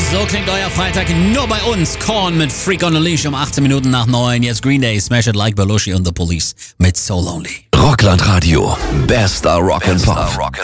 So klingt euer Freitag nur bei uns. Korn mit Freak on a Leash um 18 Minuten nach 9. Jetzt Green Day, Smash It Like Belushi und The Police mit So Lonely. Rockland Radio. Bester Rock'n'Pop.